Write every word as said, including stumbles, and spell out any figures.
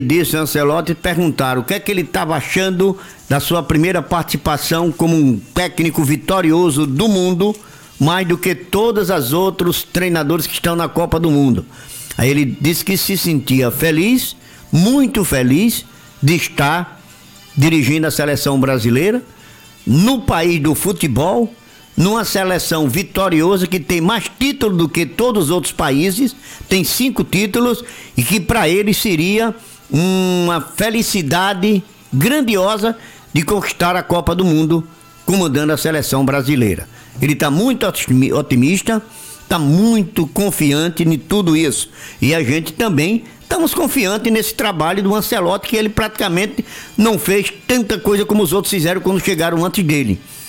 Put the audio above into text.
disse Ancelotti, perguntaram o que é que ele estava achando da sua primeira participação como um técnico vitorioso do mundo, mais do que todos os outros treinadores que estão na Copa do Mundo. Aí ele disse que se sentia feliz, muito feliz, de estar dirigindo a seleção brasileira, no país do futebol, numa seleção vitoriosa que tem mais títulos do que todos os outros países, tem cinco títulos, e que para ele seria uma felicidade grandiosa de conquistar a Copa do Mundo comandando a seleção brasileira. Ele está muito otimista, está muito confiante em tudo isso. E a gente também estamos confiantes nesse trabalho do Ancelotti, que ele praticamente não fez tanta coisa como os outros fizeram quando chegaram antes dele.